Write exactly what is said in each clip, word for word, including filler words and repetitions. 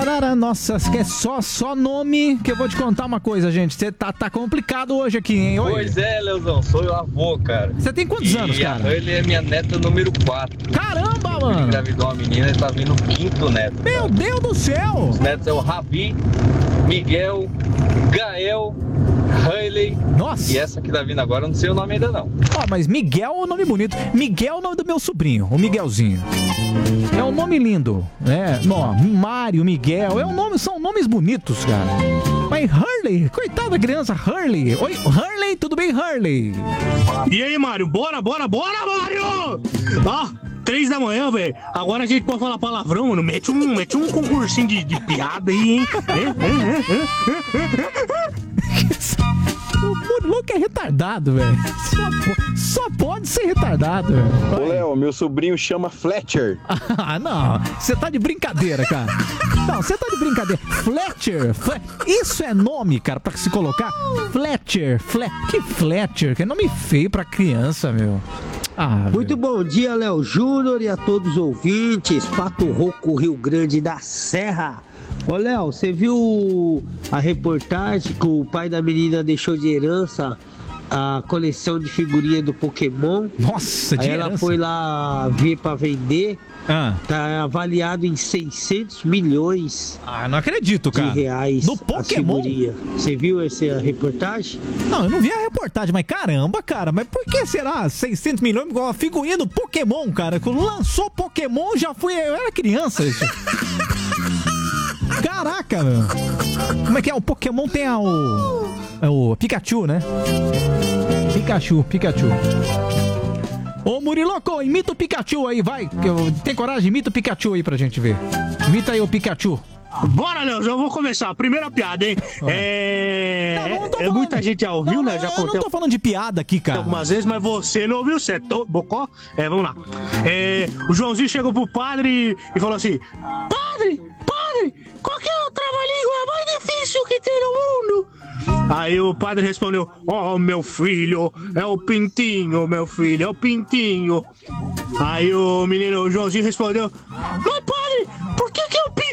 Tararara, nossa, é só, só nome que eu vou te contar uma coisa, gente. Você tá, tá complicado hoje aqui, hein? Oi. Pois é, Leozão, sou eu avô, cara. Você tem quantos e anos, cara? Ele é minha neta número quatro. Caramba, mano! Ele engravidou uma menina e tá vindo o quinto neto. Meu cara. Deus do céu! Os netos é o Ravi, Miguel, Gael, Hailey. Nossa! E essa que tá vindo agora, eu não sei o nome ainda não. Ó, mas Miguel é um nome bonito. Miguel é o nome do meu sobrinho, o Miguelzinho. É um nome lindo, né? Ó, Mário, Miguel, é um nome, são nomes bonitos, cara. Mas Hurley, coitada da criança, Hurley. Oi, Hurley, tudo bem, Hurley? E aí, Mário, bora, bora, bora, Mário! Ah, três da manhã, velho. Agora a gente pode falar palavrão, mano. Mete um, mete um concursinho de, de piada aí, hein? O Murloco é retardado, velho. Só, só pode ser retardado, velho. Ô, Léo, meu sobrinho chama Fletcher. Ah, não. Você tá de brincadeira, cara. Não, você tá de brincadeira. Fletcher. Fle... Isso é nome, cara, pra se colocar? Fletcher. Fle... Que Fletcher? Que nome feio pra criança, meu. Ah, muito bom dia, Léo Júnior, e a todos os ouvintes. Pato Rouco, Rio Grande da Serra. Ô, Léo, você viu a reportagem que o pai da menina deixou de herança a coleção de figurinha do Pokémon? Nossa, de Aí herança. ela foi lá ver pra vender. Ah. Tá avaliado em seiscentos milhões ah, não acredito, cara. de reais. Do Pokémon? Você viu essa reportagem? Não, eu não vi a reportagem, mas caramba, cara. Mas por que será seiscentos milhões igual a figurinha do Pokémon, cara? Quando lançou Pokémon, já fui... Eu era criança, isso. Caraca, meu. Como é que é? O Pokémon tem a, o... É o Pikachu, né? Pikachu, Pikachu. Ô, Muriloco, imita o Pikachu aí, vai. Tem coragem? Imita o Pikachu aí pra gente ver. Imita aí o Pikachu. Bora, Léo, já vou começar. Primeira piada, hein? Ah. É... Não, não tô é muita gente já ouviu, não, né? Já eu contei não tô falando de piada aqui, cara. Algumas vezes, mas você não ouviu, você é to... bocó? É, vamos lá. É... O Joãozinho chegou pro padre e falou assim: Padre, padre, qual que é a trava-língua mais difícil que tem no mundo? Aí o padre respondeu: Oh, meu filho, é o pintinho, meu filho, é o pintinho. Aí o menino, o Joãozinho, respondeu: Mas padre, por que que é o pintinho?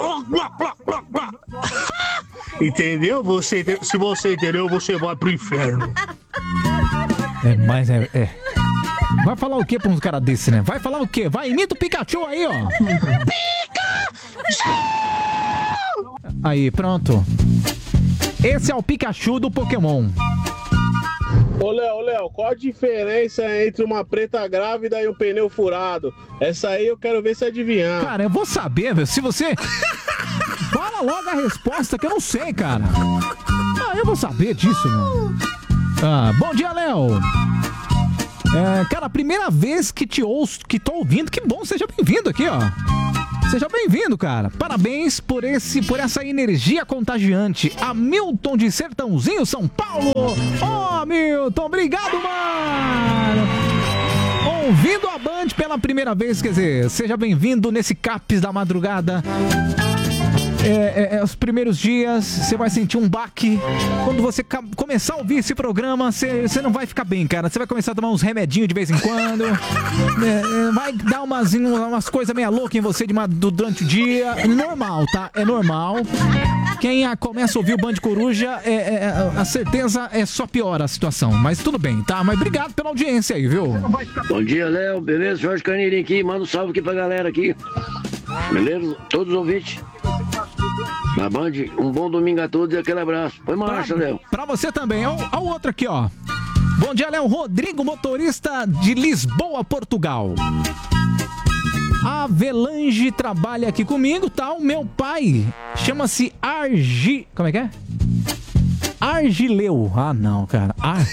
Entendeu? Você, se você entendeu, você vai pro inferno. É, mas é, é. Vai falar o que pra um cara desse, né? Vai falar o quê? Vai, imita o Pikachu aí, ó. Pikachu! Aí, pronto. Esse é o Pikachu do Pokémon. Ô, Léo, Léo, qual a diferença entre uma preta grávida e um pneu furado? Essa aí eu quero ver se adivinhar. Cara, eu vou saber, velho. Se você... Fala logo a resposta que eu não sei, cara. Ah, eu vou saber disso, meu. Ah, bom dia, Léo. É, cara, primeira vez que te ouço, que tô ouvindo, que bom, seja bem-vindo aqui, ó. Seja bem-vindo, cara. Parabéns por, esse, por essa energia contagiante. Hamilton de Sertãozinho, São Paulo. Ó, oh, Hamilton, obrigado, mano. Ouvindo a Band pela primeira vez, quer dizer, seja bem-vindo nesse Caps da madrugada. É, é, é, os primeiros dias você vai sentir um baque. Quando você começar a ouvir esse programa, você, você não vai ficar bem, cara. Você vai começar a tomar uns remedinhos de vez em quando. É, é, vai dar umas, umas coisas meio loucas em você de uma, durante o dia. É normal, tá? É normal. Quem a, começa a ouvir o Band Coruja, é, é, a certeza é só piora a situação. Mas tudo bem, tá? Mas obrigado pela audiência aí, viu? Bom dia, Léo. Beleza? Jorge Caneirinho aqui. Manda um salve aqui pra galera aqui. Beleza? Todos os ouvintes. Na Band, um bom domingo a todos e aquele abraço. Foi marcha, Léo. Pra você também. Olha o outro aqui, ó. Bom dia, Léo. Rodrigo, motorista de Lisboa, Portugal. A Avelange trabalha aqui comigo, tá? O meu pai chama-se Argi... Como é que é? Argileu. Ah, não, cara. Ar...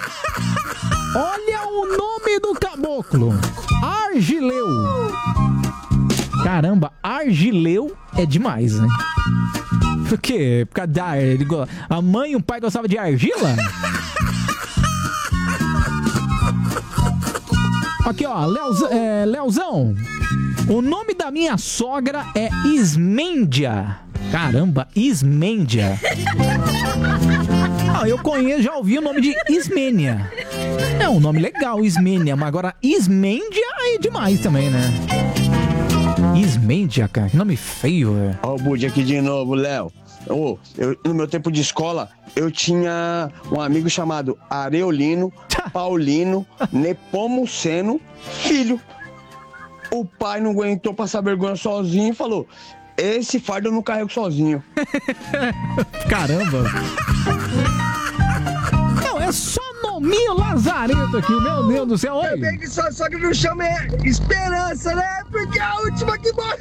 Olha o nome do caboclo. Argileu. Caramba, Argileu é demais, né? Por quê? Por causa da... A mãe e o pai gostavam de argila? Aqui, ó, Leoz... é, Leozão. O nome da minha sogra é Ismêndia. Caramba, Ismêndia. Ah, eu conheço, já ouvi o nome de Ismênia. É um nome legal, Ismênia, mas agora Ismêndia aí é demais também, né? Ismendia, cara. Que nome feio, velho. Ó o Bud aqui de novo, Léo. Ô, eu, no meu tempo de escola, eu tinha um amigo chamado Areolino Paulino Nepomuceno Filho. O pai não aguentou passar vergonha sozinho e falou: esse fardo eu não carrego sozinho. Caramba. Não, é só nominho Lazareto aqui, meu Deus do céu. Oi. Também que só, só que não chama Esperança, né? Porque é a última que morreu.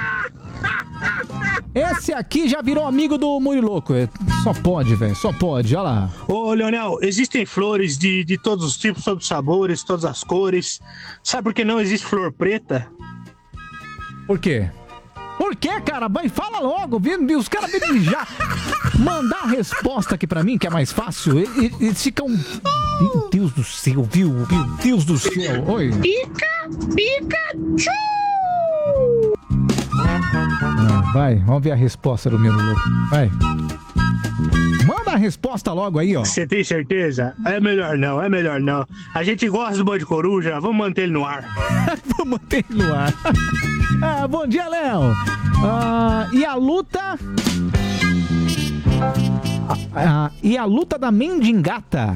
Esse aqui já virou amigo do Muriloco. Só pode, velho. Só pode. Olha lá. Ô, Leonel, existem flores de, de todos os tipos, todos os sabores, todas as cores. Sabe por que não existe flor preta? Por quê? Por quê, cara? Vai, fala logo. Viu? Os caras vêm já mandar a resposta aqui pra mim, que é mais fácil. Eles, eles ficam... Meu Deus do céu, viu? Meu Deus do céu. Oi. Pica, Pikachu! Ah, vai, vamos ver a resposta do meu louco. Vai. Manda a resposta logo aí, ó. Você tem certeza? É melhor não, é melhor não. A gente gosta do Bande Coruja, vamos manter ele no ar. Vamos manter ele no ar. Ah, bom dia, Léo. Ah, e a luta... Ah, e a luta da mendigata?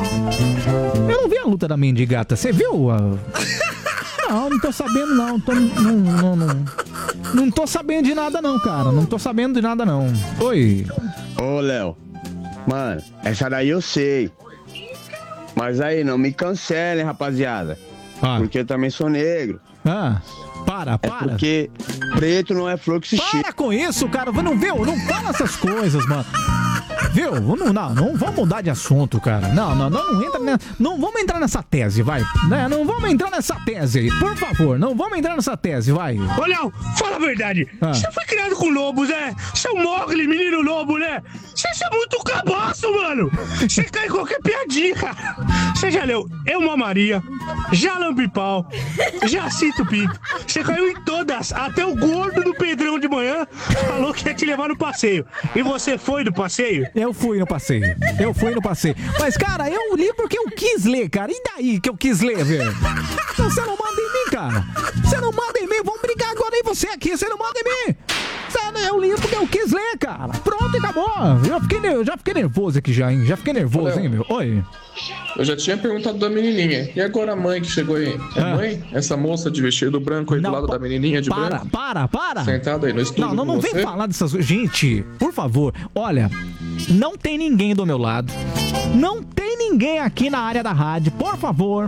Eu não vi a luta da mendigata. Você viu? Não, não tô sabendo não. Tô, não, não, não. Não tô sabendo de nada não, cara. Não tô sabendo de nada não. Oi. Ô, Léo. Mano, essa daí eu sei. Mas aí, não me cancelem, rapaziada. Ah. Porque eu também sou negro. Ah, para, É para. porque preto não é flor que se cheira. Para com isso, cara. Não viu? Não fala essas coisas, mano. Viu? Não, não, não vamos mudar de assunto, cara. Não, não, não, não entra nessa, não vamos entrar nessa tese, vai. Né? Não vamos entrar nessa tese aí, por favor. Não vamos entrar nessa tese, vai. Ô, Léo, fala a verdade. Ah. Você foi criado com lobos, né? Você é um Mogli, menino lobo, né? Você é muito cabaço, mano. Você cai em qualquer piadinha. Você já leu Eu Mamaria, já lambe pau, já cito pinto. Você caiu em todas. Até o gordo do Pedrão de manhã falou que ia te levar no passeio. E você foi no passeio? Eu fui no passeio. Eu fui no passeio. Mas, cara, eu li porque eu quis ler, cara. E daí que eu quis ler, velho? Então você não manda em mim, cara. Você não manda em mim. Vamos brigar agora em você aqui. Você não manda em mim. Eu li porque eu quis ler, cara. Pronto, e acabou. Eu, fiquei, eu já fiquei nervoso aqui já, hein? Já fiquei nervoso, Léo, hein, meu? Oi. Eu já tinha perguntado da menininha. E agora a mãe que chegou aí? É Ah. mãe? Essa moça de vestido branco aí Não, do lado pa- da menininha de Para, branco? para, para. Sentada aí no estúdio Não, não, com não você? vem falar dessas coisas. Gente, por favor, olha, não tem ninguém do meu lado. Não tem ninguém aqui na área da rádio, por favor.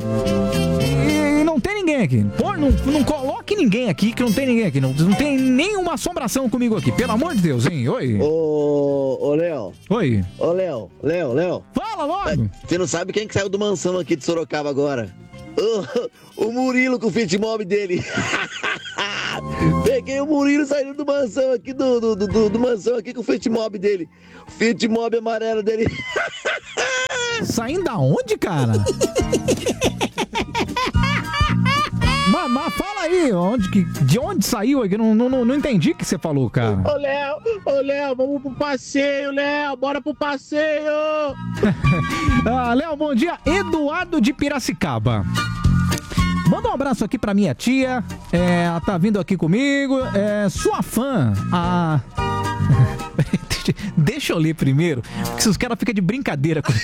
E não tem ninguém aqui. Por, não, não coloque ninguém aqui, que não tem ninguém aqui. Não, não tem nenhuma assombração comigo aqui. Pelo amor de Deus, hein? Oi. Ô, ô, Léo. Oi. Ô, Léo, Léo, Léo. Fala logo. Você não sabe quem que saiu do mansão aqui de Sorocaba agora? O, o Murilo com o Fit Mob dele. Peguei o Murilo saindo do mansão aqui, do, do, do, do mansão aqui com o Fit Mob dele. O Fit Mob amarelo dele. Saindo da onde, cara? mas, mas fala aí, onde que, de onde saiu? Eu não, não, não entendi o que você falou, cara. Ô, Léo, ô, Léo, vamos pro passeio, Léo, bora pro passeio. Ah, Léo, bom dia. Eduardo de Piracicaba. Manda um abraço aqui pra minha tia. É, ela tá vindo aqui comigo. É, sua fã, a... Deixa eu ler primeiro, porque se os caras ficam de brincadeira com...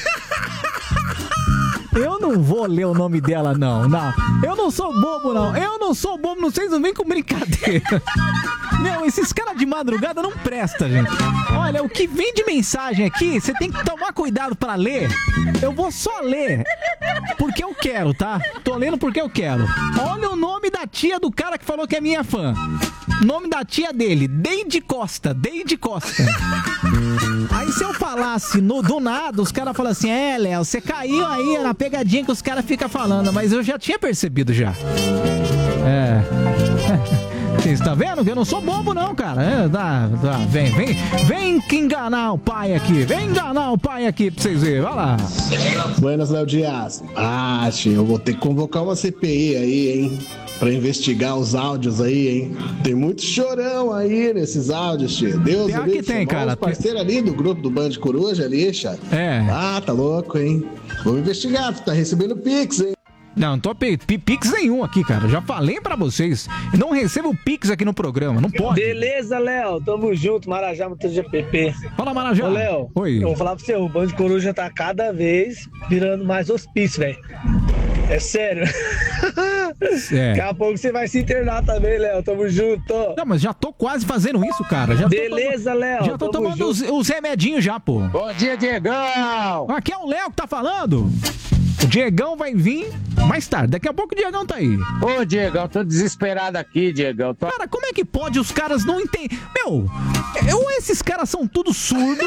Eu não vou ler o nome dela, não, não. Eu não sou bobo, não. Eu não sou bobo, não sei, não vem com brincadeira. Meu, esses caras de madrugada não prestam, gente. Olha, o que vem de mensagem aqui, você tem que tomar cuidado pra ler. Eu vou só ler porque eu quero, tá? Tô lendo porque eu quero. Olha o nome da tia do cara que falou que é minha fã. Nome da tia dele, Deide Costa, Deide Costa. Aí se eu falasse no, do nada, os caras falam assim, é, Léo, você caiu aí na pegadinha que os caras ficam falando, mas eu já tinha percebido já. É. Você está vendo que eu não sou bobo não, cara. É, dá, dá, vem, vem, vem que enganar o pai aqui, vem enganar o pai aqui pra vocês verem, vai lá. Buenas, Léo Dias. Ah, tio, eu vou ter que convocar uma C P I aí, hein? Pra investigar os áudios aí, hein? Tem muito chorão aí nesses áudios, tio. Deus Pior que tem, cara. Os parceiros ali do grupo do Band Coruja ali, chat. É. Ah, tá louco, hein? Vamos investigar, tu tá recebendo Pix, hein? Não, não tô p- p- pix nenhum aqui, cara. Já falei pra vocês. Eu não recebo pix aqui no programa, não pode. Beleza, Léo? Tamo junto, Marajá, Motor G P P. Fala, Marajá. Ô, Léo, Oi. eu vou falar pra você, o Bando de Coruja tá cada vez virando mais hospício, velho. É sério. É. Daqui a pouco você vai se internar também, Léo. Tamo junto. Não, mas já tô quase fazendo isso, cara. Já Beleza, tô, Léo. Já tô Tamo tomando os, os remedinhos já, pô. Bom dia, Diegão! Aqui é o Léo que tá falando. O Diegão vai vir mais tarde. Daqui a pouco o Diegão tá aí. Ô, Diegão, tô desesperado aqui, Diegão. Tô... Cara, como é que pode os caras não entender? Meu, ou esses caras são tudo surdo.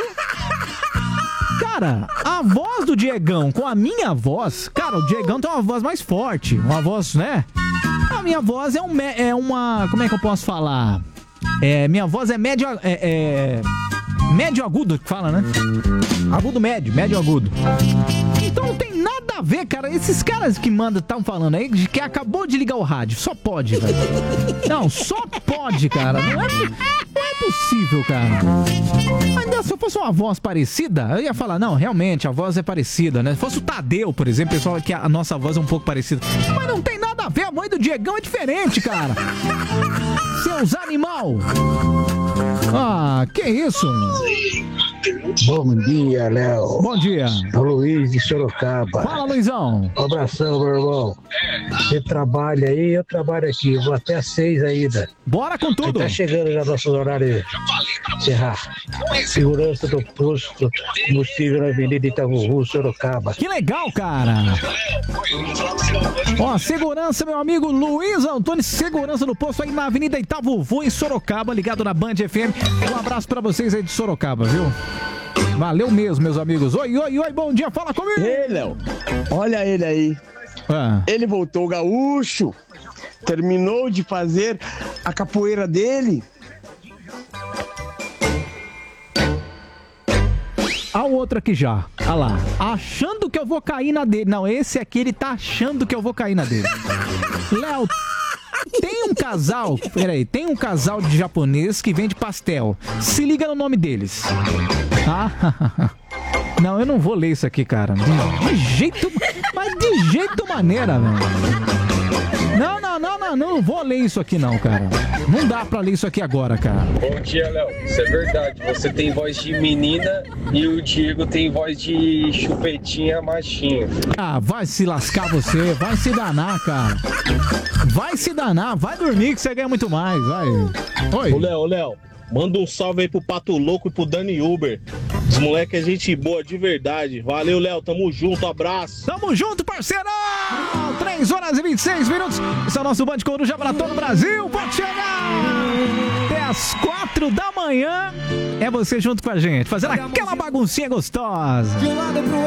Cara, a voz do Diegão com a minha voz... Cara, o Diegão tem uma voz mais forte. Uma voz, né? A minha voz é, um, é uma... Como é que eu posso falar? É, minha voz é médio... É, é, médio agudo que fala, né? Agudo médio, médio agudo. Então não tem nada a ver, cara. Esses caras que mandam, estão falando aí, que acabou de ligar o rádio. Só pode, velho. Não, só pode, cara. Não é, não é possível, cara. Ainda se eu fosse uma voz parecida, eu ia falar, não, realmente, a voz é parecida, né? Se fosse o Tadeu, por exemplo, pessoal, que a nossa voz é um pouco parecida. Mas não tem nada a ver, a mãe do Diegão é diferente, cara. Seus animal. Ah, que isso? Bom dia, Léo. Bom dia. O Luiz de Sorocaba. Fala, Luizão. Um abração, meu irmão. Você trabalha aí, eu trabalho aqui. Eu vou até às seis ainda. Bora com tudo. Tá chegando já nosso horário de encerrar. Segurança do posto combustível na Avenida Itaúru, Sorocaba. Que legal, cara. Ó, segurança, meu amigo Luiz Antônio, segurança do posto aí na Avenida Itaúru, em Sorocaba, ligado na Band F M. Um abraço pra vocês aí de Sorocaba, viu? Valeu mesmo, meus amigos. Oi, oi, oi, bom dia, fala comigo. Ei, Léo, olha ele aí. Ah. Ele voltou gaúcho, terminou de fazer a capoeira dele. A outra aqui já, olha lá, achando que eu vou cair na dele. Não, esse aqui ele tá achando que eu vou cair na dele. Léo, tem um casal, peraí, tem um casal de japonês que vende pastel. Se liga no nome deles. Ah, não, eu não vou ler isso aqui, cara. De, de jeito, mas de jeito maneira, velho. Não, não, não, não, não vou ler isso aqui não, cara. Não dá pra ler isso aqui agora, cara. Bom dia, Léo. Isso é verdade. Você tem voz de menina e o Diego tem voz de chupetinha machinho. Ah, vai se lascar você, vai se danar, cara. Vai se danar, vai dormir que você ganha muito mais, vai. Oi. Ô, Léo, ô, Léo, manda um salve aí pro Pato Louco e pro Dani Uber. Os moleque é gente boa, de verdade. Valeu, Léo, tamo junto, abraço. Tamo junto, parceirão! três horas e vinte e seis minutos. Esse é o nosso Band Coruja pra todo o Brasil. Pode chegar! Até as quatro da manhã é você junto com a gente, fazendo aquela baguncinha gostosa. De um lado pro